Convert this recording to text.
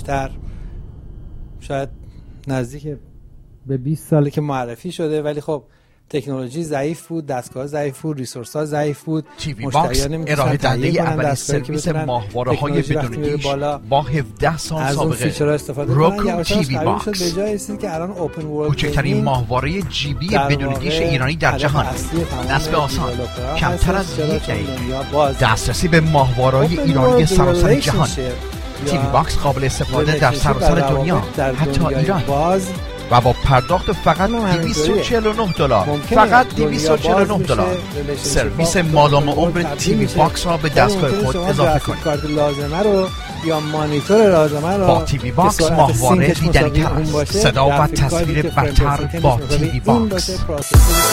بیشتر شاید نزدیک به 20 ساله که معرفی شده، ولی خب تکنولوژی ضعیف بود، دستگاه ضعیف بود، ریسورس ها ضعیف بود. تی وی باکس ارائه دهنده اولین سرویس ماهواره‌های بدون گیش با 17 سال سابقه. روکو تی وی باکس به جای رسید که الان اوپن ورلد کوچکترین ماهواره جی بی بدون گیش ایرانی در جهان. نصب آسان، کمتر از یک دقیقه، دسترسی به ماهواره‌های ایرانی سراسر جهان. تی وی باکس قابل استفاده در سراسر دنیا، حتی ایران، و با پرداخت فقط $249. فقط $249. سرویس مادام عمر تی وی باکس را به دستگاه خود اضافه کنید. کارت لازمه رو یا مانیتور لازمه رو با تی وی باکس ماهواره دیدنی تر است. صدا و تصویر برتر با تی وی باکس.